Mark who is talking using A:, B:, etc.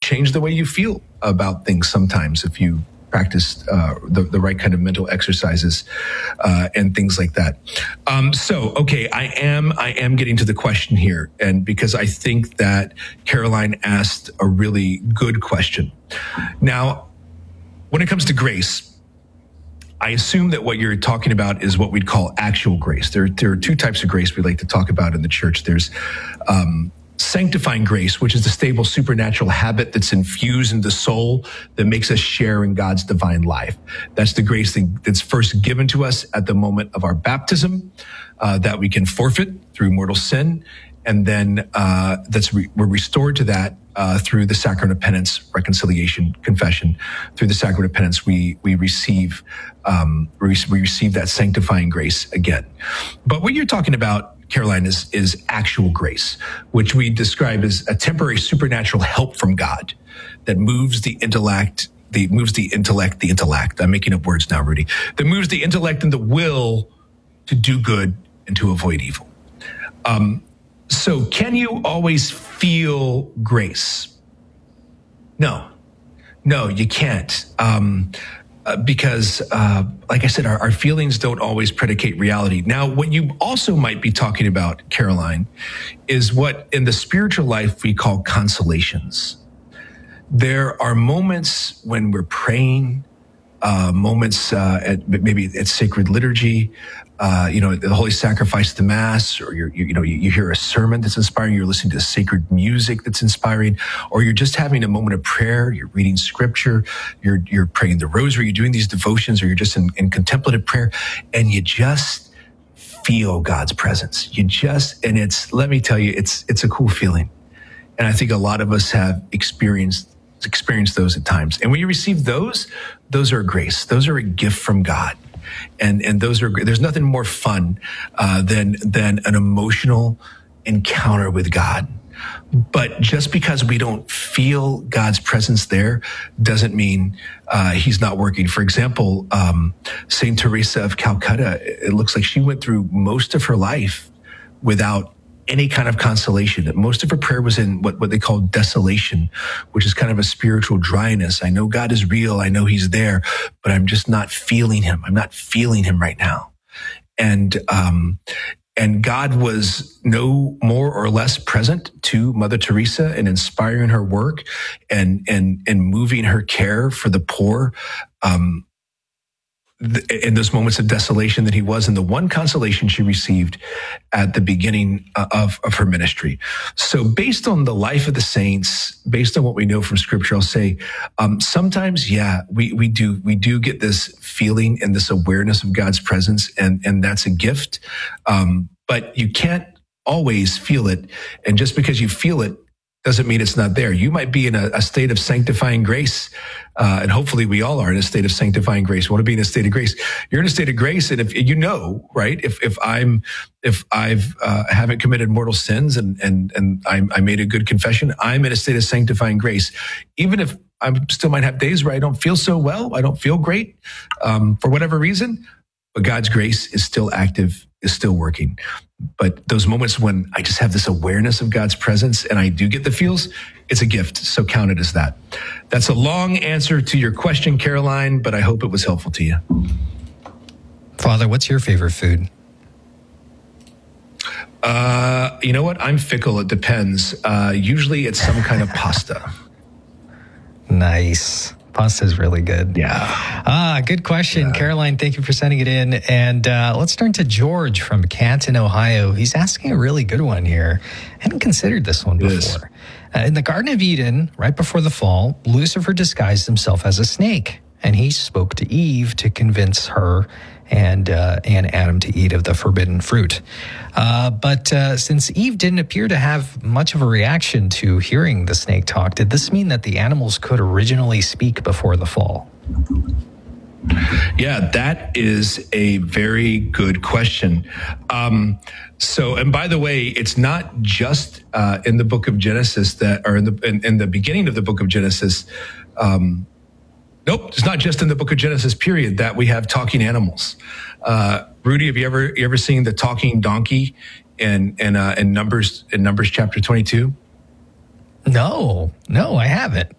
A: change the way you feel about things sometimes if you practice the right kind of mental exercises and things like that. I am getting to the question here, and because I think that Caroline asked a really good question. Now, when it comes to grace, I assume that what you're talking about is what we'd call actual grace. There are two types of grace we like to talk about in the church. There's sanctifying grace, which is the stable supernatural habit that's infused in the soul that makes us share in God's divine life. That's the grace that's first given to us at the moment of our baptism, that we can forfeit through mortal sin. And then we're restored to that through the sacrament of penance, reconciliation, confession. Through the sacrament of penance, we receive that sanctifying grace again. But what you're talking about, Caroline, is actual grace, which we describe as a temporary supernatural help from God that moves the intellect. I'm making up words now, Rudy. That moves the intellect and the will to do good and to avoid evil. So can you always feel grace? No, you can't. Because, like I said, our feelings don't always predicate reality. Now, what you also might be talking about, Caroline, is what in the spiritual life we call consolations. There are moments when we're praying, moments maybe at sacred liturgy, the holy sacrifice of the Mass, or you hear a sermon that's inspiring, you're listening to sacred music that's inspiring, or you're just having a moment of prayer, you're reading scripture, you're praying the rosary, you're doing these devotions, or you're just in contemplative prayer, and you just feel God's presence. Let me tell you, it's a cool feeling. And I think a lot of us have experienced those at times. And when you receive those are grace. Those are a gift from God. And there's nothing more fun than an emotional encounter with God. But just because we don't feel God's presence there doesn't mean he's not working. For example, Saint Teresa of Calcutta, it looks like she went through most of her life without any kind of consolation. Most of her prayer was in what they call desolation, which is kind of a spiritual dryness. I know God is real. I know he's there, but I'm just not feeling him. I'm not feeling him right now. And God was no more or less present to Mother Teresa and inspiring her work and moving her care for the poor, in those moments of desolation that he was, and the one consolation she received at the beginning of her ministry. So based on the life of the saints, based on what we know from scripture, I'll say, sometimes, we do get this feeling and this awareness of God's presence, and that's a gift. But you can't always feel it. And just because you feel it doesn't mean it's not there. You might be in a state of sanctifying grace, and hopefully we all are in a state of sanctifying grace. We want to be in a state of grace. You're in a state of grace, and if you know, right? If I've haven't committed mortal sins and I made a good confession, I'm in a state of sanctifying grace, even if I still might have days where I don't feel so well, I don't feel great, for whatever reason. But God's grace is still active, is still working. But those moments when I just have this awareness of God's presence and I do get the feels, it's a gift. So count it as that. That's a long answer to your question, Caroline, but I hope it was helpful to you.
B: Father, what's your favorite food?
A: You know what? I'm fickle. It depends. Usually it's some kind of pasta.
B: Nice. Pasta is really good.
A: Yeah.
B: Good question. Yeah. Caroline, thank you for sending it in. And let's turn to George from Canton, Ohio. He's asking a really good one here. I hadn't considered this one before. In the Garden of Eden, right before the fall, Lucifer disguised himself as a snake. And he spoke to Eve to convince her and Adam to eat of the forbidden fruit. But since Eve didn't appear to have much of a reaction to hearing the snake talk, did this mean that the animals could originally speak before the fall?
A: Yeah, that is a very good question. And by the way, it's not just in the book of Genesis or in the beginning of the book of Genesis. Nope, it's not just in the book of Genesis, period, that we have talking animals. Rudy, have you ever seen the talking donkey in Numbers chapter 22?
B: No, I haven't.